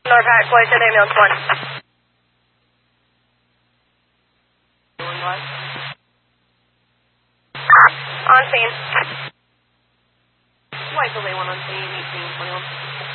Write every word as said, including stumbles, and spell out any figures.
North High, Floyd ten ambulance one. On scene. White delay one on scene, eighteen twenty-one.